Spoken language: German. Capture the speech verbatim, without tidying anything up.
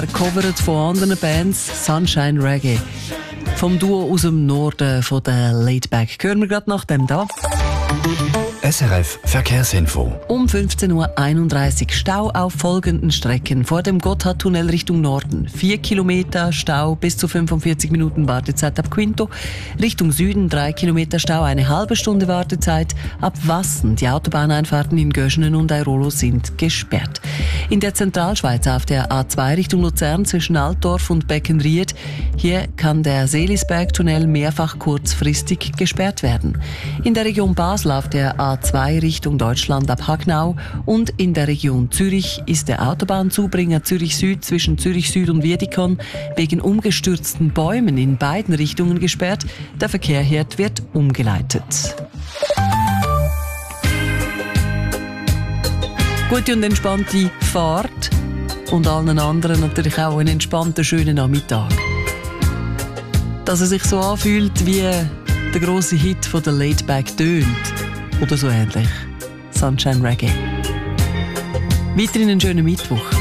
Covered von anderen Bands, Sunshine Reggae. Vom Duo aus dem Norden von der Laidback. Hören wir gerade nach dem da. S R F Verkehrsinfo. Um fünfzehn Uhr einunddreißig Stau auf folgenden Strecken. Vor dem Gotthardtunnel Richtung Norden. vier Kilometer Stau, bis zu fünfundvierzig Minuten Wartezeit ab Quinto. Richtung Süden drei Kilometer Stau, eine halbe Stunde Wartezeit. Ab Wassen. Die Autobahneinfahrten in Göschenen und Airolo sind gesperrt. In der Zentralschweiz auf der A zwei Richtung Luzern zwischen Altdorf und Beckenried. Hier kann der Seelisbergtunnel mehrfach kurzfristig gesperrt werden. In der Region Basel auf der A zwei Richtung Deutschland ab Hagnau und in der Region Zürich ist der Autobahnzubringer Zürich Süd zwischen Zürich Süd und Wiedikon wegen umgestürzten Bäumen in beiden Richtungen gesperrt. Der Verkehr hier wird umgeleitet. Gute und entspannte Fahrt und allen anderen natürlich auch einen entspannten, schönen Nachmittag. Dass es sich so anfühlt, wie der grosse Hit von der Laidback tönt. Oder so ähnlich. Sunshine Reggae. Weiterhin einen schönen Mittwoch.